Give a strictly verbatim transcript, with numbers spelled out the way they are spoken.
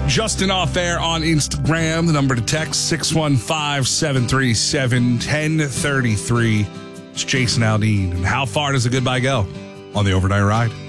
Justin Off Air on Instagram. The number to text, six one five, seven three seven, one zero three three. It's Jason Aldean. And how far does the goodbye go on the overnight ride?